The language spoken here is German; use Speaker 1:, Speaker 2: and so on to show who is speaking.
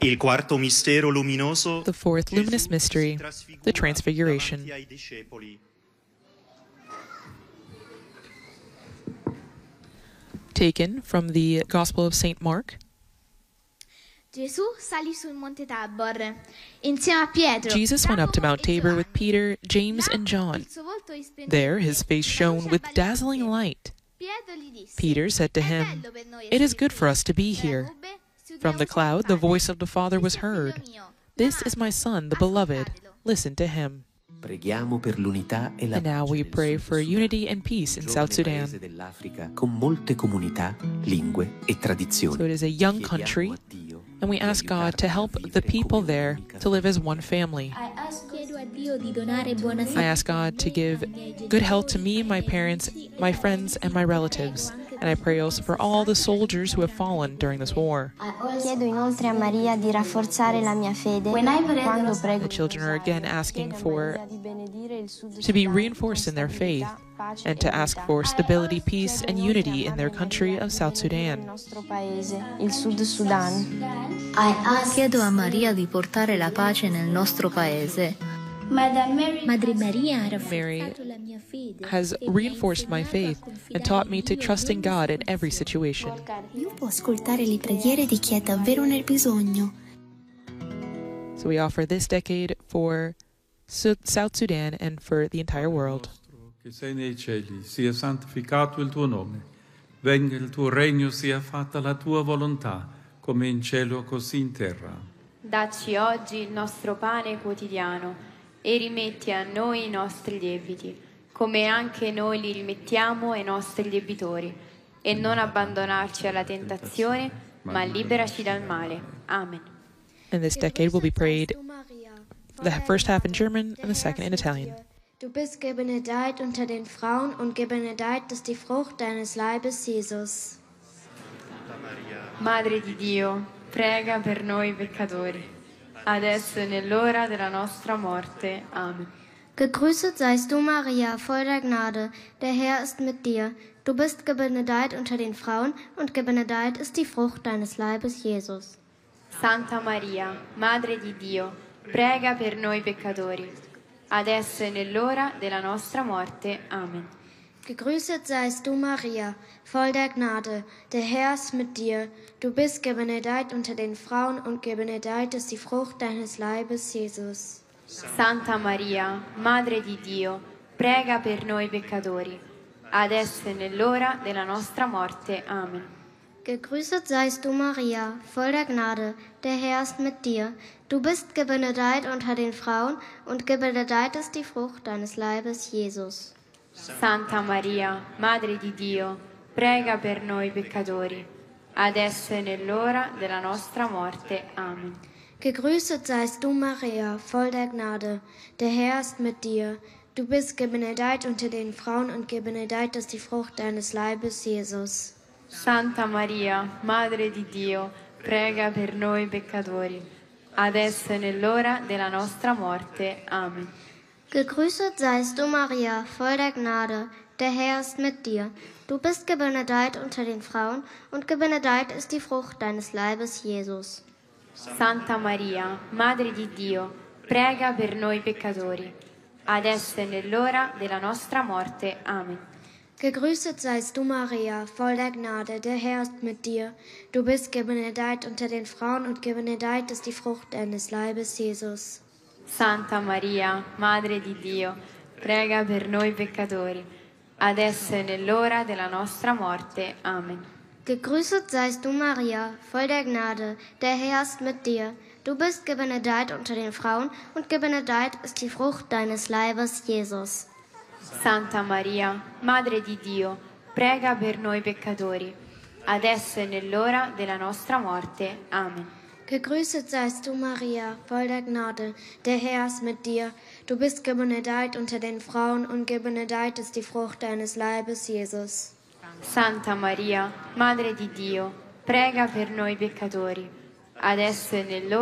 Speaker 1: Il quarto mistero luminoso.
Speaker 2: The fourth luminous mystery, the Transfiguration. Taken from the Gospel of St. Mark.
Speaker 3: Gesù salì sul Monte Tabor insieme a Pietro.
Speaker 2: Jesus went up to Mount Tabor with Peter, James, and John. There his face shone with dazzling light. Peter said to him, "It is good for us to be here." From the cloud, the voice of the Father was heard. "This is my Son, the Beloved. Listen to him." And now we pray for unity and peace in South Sudan. So it is a young country, and we ask God to help the people there to live as one family. I ask God to give good health to me, my parents, my friends, and my relatives. And I pray also for all the soldiers who have fallen during this war. The children are again asking to be reinforced in their faith and to ask for stability, peace, and unity in their country of South Sudan.
Speaker 4: Chiedo a Maria di portare la pace nel nostro paese.
Speaker 2: Mary has reinforced my faith and taught me to trust in God in every situation. So we offer this decade for South Sudan and for the entire world.
Speaker 5: Che sei nei cieli, sia santificato il tuo nome. Venga il tuo regno, sia fatta la tua volontà, come in cielo così in terra.
Speaker 6: Dacci oggi il nostro pane quotidiano e rimetti a noi i nostri debiti, come anche noi li rimettiamo ai nostri debitori, e non abbandonarci alla tentazione, ma liberaci dal male. Amen.
Speaker 2: And this decade will be prayed the first half in German and the second in Italian.
Speaker 7: Du bist gebenedeit unter den Frauen und gebenedeit ist die Frucht deines Leibes, Jesus.
Speaker 6: Madre di Dio, prega per noi peccatori, adesso e nell'ora della nostra morte. Amen.
Speaker 7: Gegrüßet seist du, Maria, voll der Gnade, der Herr ist mit dir. Du bist gebenedeit unter den Frauen und gebenedeit ist die Frucht deines Leibes, Jesus.
Speaker 6: Santa Maria, Madre di Dio, prega per noi peccatori, adesso e nell'ora della nostra morte. Amen.
Speaker 7: Gegrüßet seist du, Maria, voll der Gnade, der Herr ist mit dir. Du bist gebenedeit unter den Frauen und gebenedeit ist die Frucht deines Leibes, Jesus.
Speaker 6: Santa Maria, Madre di Dio, prega per noi peccatori, adesso e nell'ora della nostra morte. Amen.
Speaker 7: Gegrüßet seist du, Maria, voll der Gnade, der Herr ist mit dir. Du bist gebenedeit unter den Frauen und gebenedeit ist die Frucht deines Leibes, Jesus.
Speaker 6: Santa Maria, Madre di Dio, prega per noi peccatori, adesso e nell'ora della nostra morte. Amen.
Speaker 7: Gegrüßet seist du, Maria, voll der Gnade, der Herr ist mit dir. Du bist gebenedeit unter den Frauen und gebenedeit ist die Frucht deines Leibes, Jesus.
Speaker 6: Santa Maria, Madre di Dio, prega per noi peccatori, adesso e nell'ora della nostra morte. Amen.
Speaker 7: Gegrüßet seist du, Maria, voll der Gnade, der Herr ist mit dir. Du bist gebenedeit unter den Frauen und gebenedeit ist die Frucht deines Leibes, Jesus.
Speaker 6: Santa Maria, Madre di Dio, prega per noi peccatori, adesso e nell'ora della nostra morte. Amen.
Speaker 7: Gegrüßet seist du, Maria, voll der Gnade, der Herr ist mit dir. Du bist gebenedeit unter den Frauen und gebenedeit ist die Frucht deines Leibes, Jesus.
Speaker 6: Santa Maria, Madre di Dio, prega per noi peccatori, adesso e nell'ora della nostra morte. Amen.
Speaker 7: Gegrüßet seist du, Maria, voll der Gnade, der Herr ist mit dir. Du bist gebenedeit unter den Frauen und gebenedeit ist die Frucht deines Leibes, Jesus.
Speaker 6: Santa Maria, Madre di Dio, prega per noi peccatori, adesso e nell'ora della nostra morte. Amen.
Speaker 7: Gegrüßet seist du, Maria, voll der Gnade, der Herr ist mit dir. Du bist gebenedeit unter den Frauen und gebenedeit ist die Frucht deines Leibes, Jesus.
Speaker 6: Santa Maria, Madre di Dio, prega per noi peccatori, adesso e nell'ora